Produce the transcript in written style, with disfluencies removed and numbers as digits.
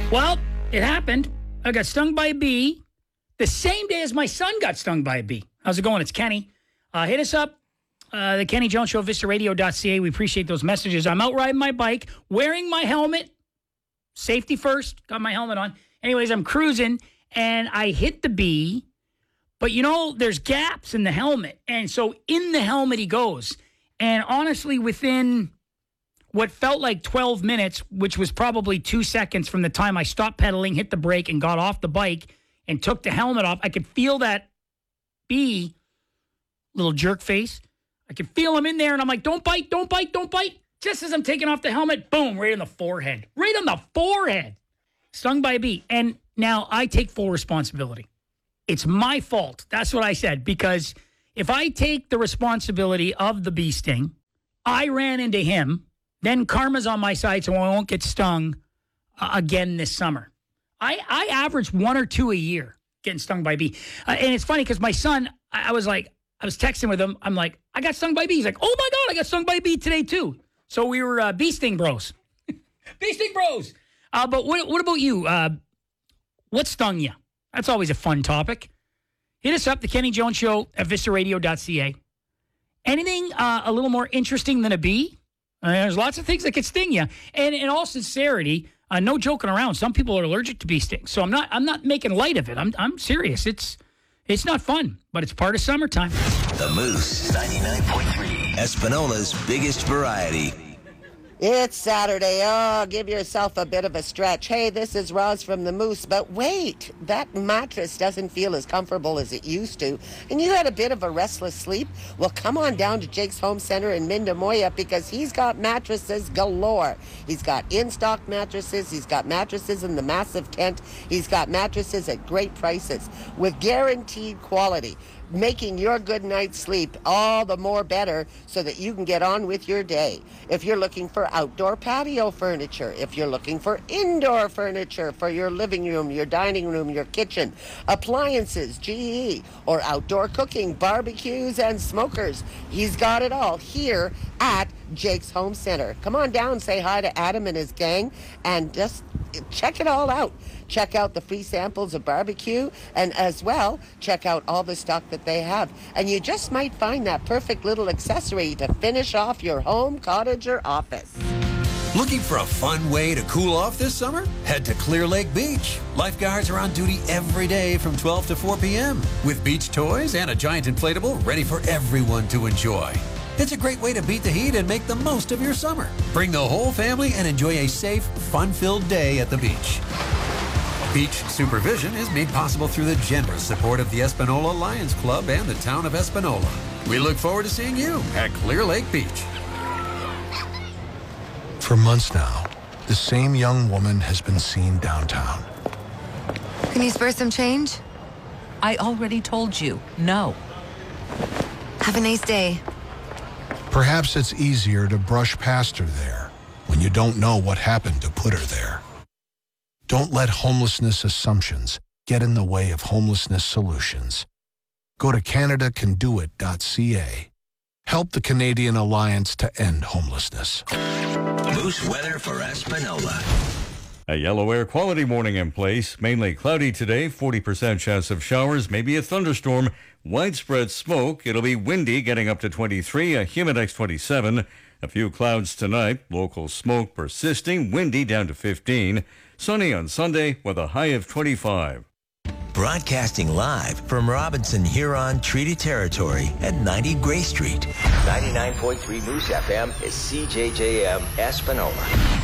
Well, it happened. I got stung by a bee the same day as my son got stung by a bee. How's it going? It's Kenny. Hit us up, the Kenny Jones Show, vistaradio.ca. We appreciate those messages. I'm out riding my bike, wearing my helmet. Safety first. Got my helmet on. Anyways, I'm cruising, and I hit the bee. But, you know, there's gaps in the helmet. And so in the helmet he goes. And honestly, within what felt like 12 minutes, which was probably 2 seconds from the time I stopped pedaling, hit the brake, and got off the bike and took the helmet off, I could feel that bee, little jerk face. I could feel him in there, and I'm like, don't bite, don't bite, don't bite. Just as I'm taking off the helmet, boom, right on the forehead. Right on the forehead. Stung by a bee. And now I take full responsibility. It's my fault. That's what I said. Because if I take the responsibility of the bee sting, I ran into him, then karma's on my side so I won't get stung again this summer. I average 1 or 2 a year getting stung by a bee. And it's funny because my son, I was texting with him. I'm like, I got stung by a bee. He's like, oh my God, I got stung by a bee today too. So we were bee sting bros. Bee sting bros. But what about you? What stung you? That's always a fun topic. Hit us up, the Kenny Jones Show at vistaradio.ca. Anything a little more interesting than a bee? There's lots of things that could sting you. And in all sincerity, no joking around. Some people are allergic to bee stings, so I'm not making light of it. I'm serious. It's not fun, but it's part of summertime. The Moose 99.3, Espinola's biggest variety. It's Saturday. Oh, give yourself a bit of a stretch. Hey, this is Roz from the Moose. But wait, that mattress doesn't feel as comfortable as it used to. And you had a bit of a restless sleep? Well, come on down to Jake's Home Center in Mindamoya because he's got mattresses galore. He's got in-stock mattresses. He's got mattresses in the massive tent. He's got mattresses at great prices with guaranteed quality, making your good night's sleep all the more better so that you can get on with your day. If you're looking for outdoor patio furniture, if you're looking for indoor furniture for your living room, your dining room, your kitchen, appliances, GE, or outdoor cooking, barbecues, and smokers, he's got it all here at Jake's Home Center. Come on down, say hi to Adam and his gang, and just check it all out. Check out the free samples of barbecue, and as well, check out all the stock that they have. And you just might find that perfect little accessory to finish off your home, cottage, or office. Looking for a fun way to cool off this summer? Head to Clear Lake Beach. Lifeguards are on duty every day from 12 to 4 p.m. with beach toys and a giant inflatable ready for everyone to enjoy. It's a great way to beat the heat and make the most of your summer. Bring the whole family and enjoy a safe, fun-filled day at the beach. Beach supervision is made possible through the generous support of the Espanola Lions Club and the town of Espanola. We look forward to seeing you at Clear Lake Beach. For months now, the same young woman has been seen downtown. Can you spare some change? I already told you, no. Have a nice day. Perhaps it's easier to brush past her there when you don't know what happened to put her there. Don't let homelessness assumptions get in the way of homelessness solutions. Go to CanadaCanDoIt.ca. Help the Canadian Alliance to end homelessness. Moose weather for Espanola. A yellow air quality warning in place. Mainly cloudy today, 40% chance of showers, maybe a thunderstorm. Widespread smoke. It'll be windy, getting up to 23, a Humidex 27. A few clouds tonight. Local smoke persisting, windy down to 15. Sunny on Sunday with a high of 25. Broadcasting live from Robinson Huron Treaty Territory at 90 Gray Street. 99.3 Moose FM is CJJM Espanola.